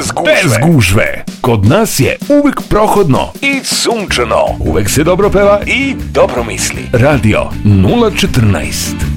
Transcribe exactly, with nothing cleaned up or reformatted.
Bez gužve. Bez gužve. Kod nas je uvek prohodno i sunčano. Uvek se dobro peva i dobro misli. Radio nula četrnaest.